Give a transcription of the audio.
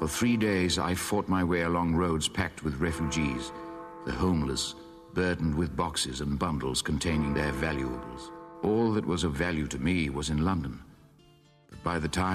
For 3 days, I fought my way along roads packed with refugees, the homeless, burdened with boxes and bundles containing their valuables. All that was of value to me was in London. But by the time